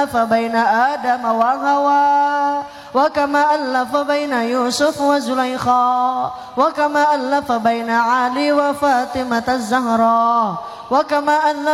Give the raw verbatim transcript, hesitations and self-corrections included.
بين آدم وحواء وكما ألف بين يوسف وزليخا وكما ألف بين علي وفاطمة الزهراء وكما ألف